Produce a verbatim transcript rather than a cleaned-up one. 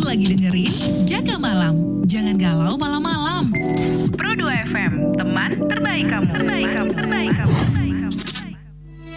lagi dengerin Jaga Malam. Jangan galau malam-malam. Pro dua F M, teman terbaik kamu. Terbaik kamu. Terbaik kamu.